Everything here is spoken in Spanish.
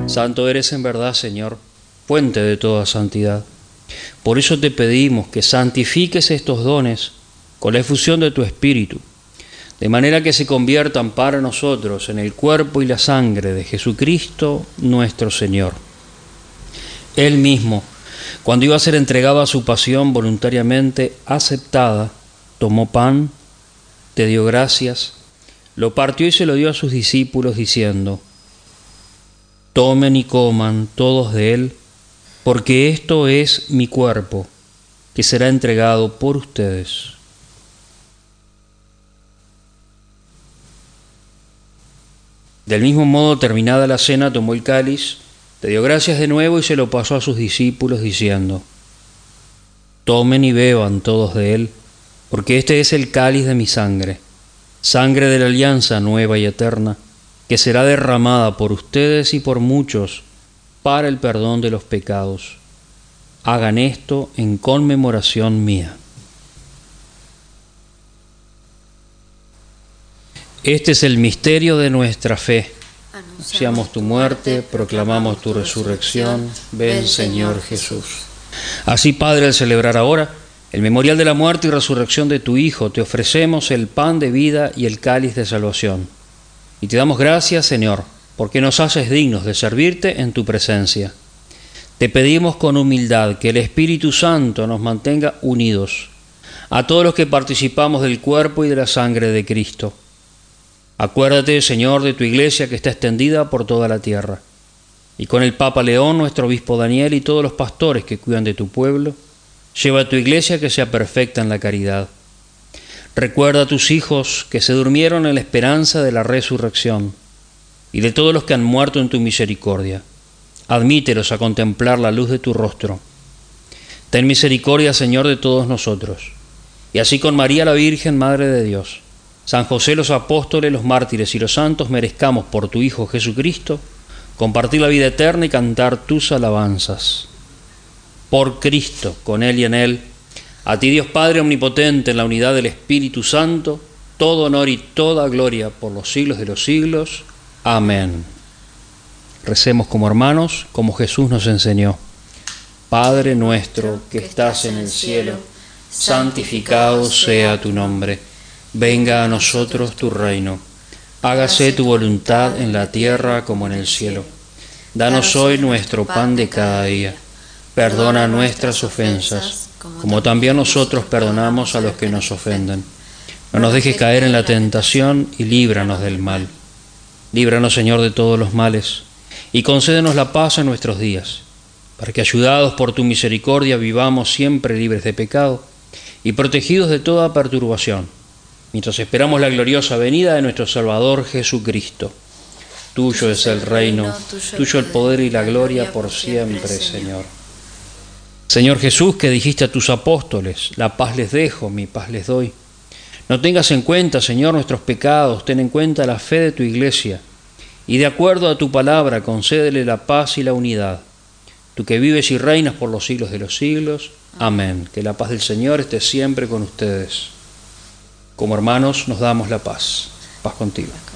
Santo eres en verdad, Señor, fuente de toda santidad. Por eso te pedimos que santifiques estos dones con la efusión de tu Espíritu, de manera que se conviertan para nosotros en el cuerpo y la sangre de Jesucristo nuestro Señor. Él mismo, cuando iba a ser entregado a su pasión voluntariamente aceptada, tomó pan, te dio gracias, lo partió y se lo dio a sus discípulos diciendo: tomen y coman todos de él, porque esto es mi cuerpo, que será entregado por ustedes. Del mismo modo, terminada la cena, tomó el cáliz, te dio gracias de nuevo y se lo pasó a sus discípulos diciendo: tomen y beban todos de él, porque este es el cáliz de mi sangre, sangre de la alianza nueva y eterna, que será derramada por ustedes y por muchos para el perdón de los pecados. Hagan esto en conmemoración mía. Este es el misterio de nuestra fe. Anunciamos tu muerte, proclamamos tu resurrección. Ven, Señor Jesús. Así, Padre, al celebrar ahora el memorial de la muerte y resurrección de tu Hijo, te ofrecemos el pan de vida y el cáliz de salvación. Y te damos gracias, Señor, porque nos haces dignos de servirte en tu presencia. Te pedimos con humildad que el Espíritu Santo nos mantenga unidos a todos los que participamos del cuerpo y de la sangre de Cristo. Acuérdate, Señor, de tu Iglesia que está extendida por toda la tierra, y con el Papa León, nuestro obispo Daniel y todos los pastores que cuidan de tu pueblo, lleva a tu Iglesia que sea perfecta en la caridad. Recuerda a tus hijos que se durmieron en la esperanza de la resurrección, y de todos los que han muerto en tu misericordia. Admítelos a contemplar la luz de tu rostro. Ten misericordia, Señor, de todos nosotros, y así con María la Virgen, Madre de Dios, San José, los apóstoles, los mártires y los santos, merezcamos por tu Hijo Jesucristo compartir la vida eterna y cantar tus alabanzas. Por Cristo, con Él y en Él, a ti, Dios Padre omnipotente, en la unidad del Espíritu Santo, todo honor y toda gloria por los siglos de los siglos. Amén. Recemos como hermanos, como Jesús nos enseñó. Padre nuestro que estás en el cielo, santificado sea tu nombre. Venga a nosotros tu reino. Hágase tu voluntad en la tierra como en el cielo. Danos hoy nuestro pan de cada día. Perdona nuestras ofensas, como también nosotros perdonamos a los que nos ofenden. No nos dejes caer en la tentación y líbranos del mal. Líbranos, Señor, de todos los males, y concédenos la paz en nuestros días, para que, ayudados por tu misericordia, vivamos siempre libres de pecado y protegidos de toda perturbación, mientras esperamos la gloriosa venida de nuestro Salvador Jesucristo. Tuyo es el reino, tuyo el poder y la gloria por siempre, Señor. Señor Jesús, que dijiste a tus apóstoles: la paz les dejo, mi paz les doy. No tengas en cuenta, Señor, nuestros pecados, ten en cuenta la fe de tu Iglesia, y de acuerdo a tu palabra, concédele la paz y la unidad. Tú que vives y reinas por los siglos de los siglos. Amén. Que la paz del Señor esté siempre con ustedes. Como hermanos nos damos la paz. Paz contigo.